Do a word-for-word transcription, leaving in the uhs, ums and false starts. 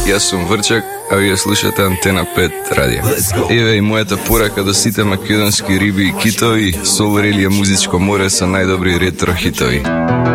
Јас сум Врчак, а вие слушате Антена пет радио. Еве и мојата порака до сите македонски риби и китови, Сол Релија музичко море со најдобри ретро хитови.